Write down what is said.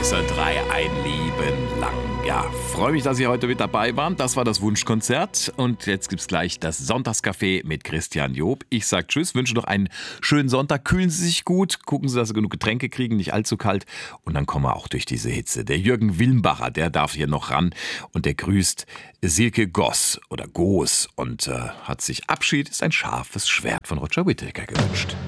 SR3 ein Leben lang. Ja, freue mich, dass Sie heute mit dabei waren. Das war das Wunschkonzert. Und jetzt gibt's gleich das Sonntagscafé mit Christian Job. Ich sage Tschüss, wünsche noch einen schönen Sonntag. Kühlen Sie sich gut, gucken Sie, dass Sie genug Getränke kriegen, nicht allzu kalt. Und dann kommen wir auch durch diese Hitze. Der Jürgen Wilmbacher, der darf hier noch ran. Und der grüßt Silke Goss oder Goos und hat sich Abschied ist ein scharfes Schwert von Roger Whittaker gewünscht.